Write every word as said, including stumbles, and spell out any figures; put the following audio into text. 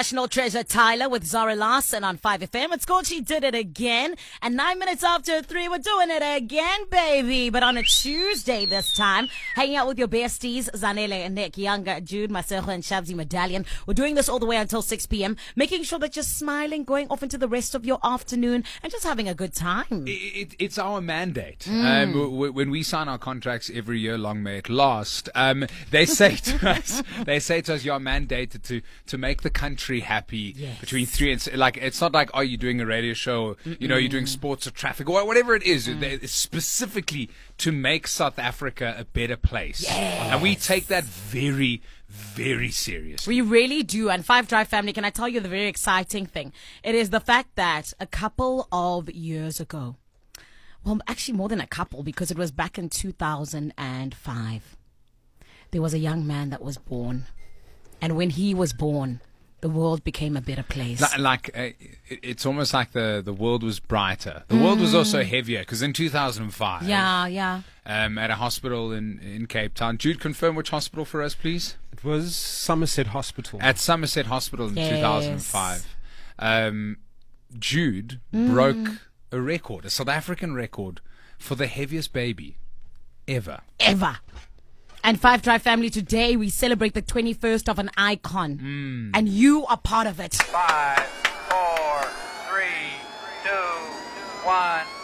National Treasure Tyler with Zara Larson on five F M. It's called She Did It Again. And nine minutes after three, we're doing it again, baby. But on a Tuesday this time, hanging out with your besties, Zanele and Nick, Younger, Jude, Masejo, and Shabzi Medallion. We're doing this all the way until six p.m., making sure that you're smiling, going off into the rest of your afternoon, and just having a good time. It, it, it's our mandate. Mm. Um, w- w- when we sign our contracts every year, long may it last, um, they say to us, they say to us, you're mandated to, to make the country happy yes. between three and six. Like, it's not like, oh, you're doing a radio show, Mm-mm. you know, you're doing sports or traffic or whatever it is. Mm. Specifically to make South Africa a better place. Yes. And we take that very, very seriously. We really do. And Five Drive family, can I tell you the very exciting thing? It is the fact that a couple of years ago, well, actually more than a couple, because it was back in two thousand five, there was a young man that was born. And when he was born, the world became a better place. Like, like uh, it's almost like the, the world was brighter. The mm. world was also heavier, because in two thousand five, yeah, yeah, um, at a hospital in, in Cape Town. Jude, confirm which hospital for us, please. It was Somerset Hospital. At Somerset Hospital in yes. two thousand five, um, Jude mm. broke a record, a South African record, for the heaviest baby ever. Ever. And Five Drive family, today we celebrate the twenty-first of an icon. Mm. And you are part of it. Five, four, three, two, one.